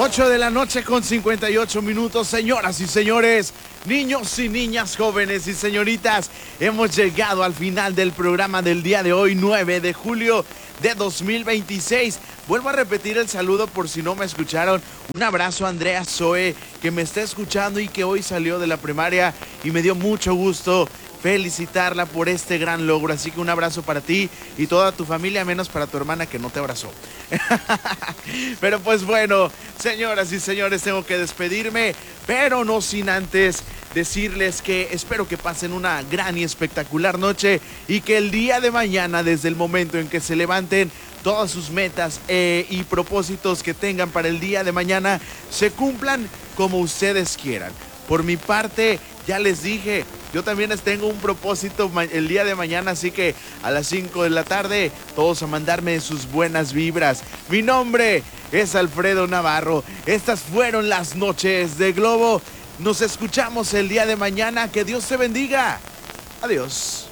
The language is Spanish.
8 de la noche con 58 minutos, señoras y señores, niños y niñas, jóvenes y señoritas, hemos llegado al final del programa del día de hoy, 9 de julio de 2026. Vuelvo a repetir el saludo por si no me escucharon. Un abrazo a Andrea Zoe, que me está escuchando y que hoy salió de la primaria y me dio mucho gusto felicitarla por este gran logro. Así que un abrazo para ti y toda tu familia, menos para tu hermana que no te abrazó. Pero pues bueno, señoras y señores, tengo que despedirme, pero no sin antes decirles que espero que pasen una gran y espectacular noche y que el día de mañana, desde el momento en que se levanten, todas sus metas y propósitos que tengan para el día de mañana se cumplan como ustedes quieran. Por mi parte, ya les dije, yo también les tengo un propósito el día de mañana, así que a las 5 de la tarde, todos a mandarme sus buenas vibras. Mi nombre es Alfredo Navarro. Estas fueron las noches de Globo. Nos escuchamos el día de mañana. Que Dios te bendiga. Adiós.